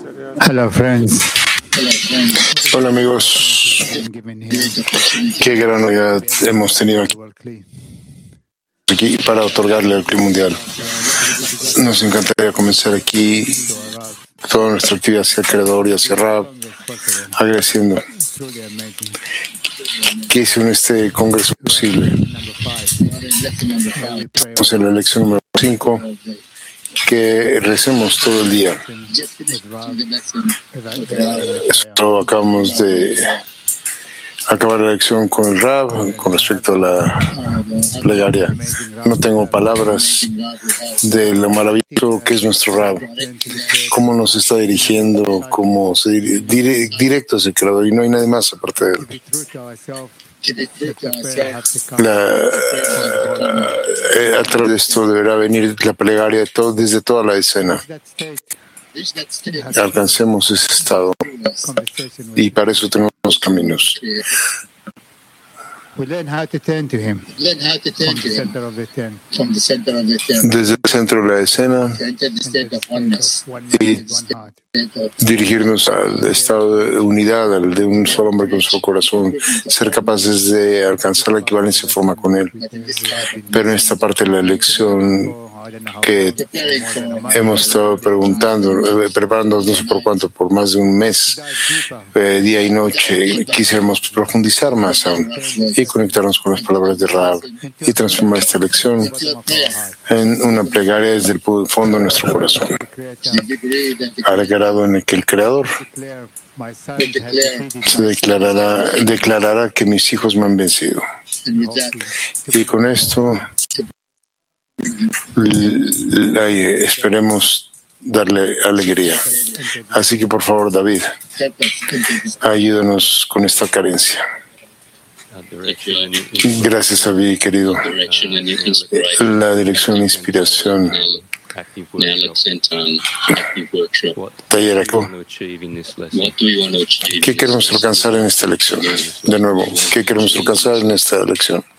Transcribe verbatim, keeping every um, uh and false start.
Hello, friends. Hola amigos, qué gran novedad hemos tenido aquí para otorgarle al Club Mundial. Nos encantaría comenzar aquí toda nuestra actividad hacia el Creador y hacia Rab, agradeciendo que hicieron este congreso posible. Estamos en la lección número cinco, que recemos todo el día. Esto acabamos de acabar la lección con el Rab con respecto a la plegaria. No tengo palabras de lo maravilloso que es nuestro Rab, cómo nos está dirigiendo, cómo se dire, directo hacia el Creador, y no hay nadie más aparte de él. La, eh, a través de esto deberá venir la plegaria de todo, desde toda la escena. Alcancemos ese estado y para eso tenemos los caminos. We learn how to turn to him from the center of the tent. Desde el centro de la escena y dirigirnos al estado de unidad, al de un solo hombre con su corazón, ser capaces de alcanzar la equivalencia en forma con él. Pero en esta parte de la lección que hemos estado preguntando, eh, preparándonos no sé por cuánto, por más de un mes, eh, día y noche, quisiéramos profundizar más aún y conectarnos con las palabras de Rab y transformar esta lección en una plegaria desde el fondo de nuestro corazón, al grado en el que el Creador se declarará, declarará que mis hijos me han vencido. Y con esto la, esperemos darle alegría. Así que por favor, David, ayúdanos con esta carencia. Gracias a mí, querido. La dirección e inspiración. Taller Eco. ¿Qué queremos alcanzar en esta lección? De nuevo, ¿qué queremos alcanzar en esta lección?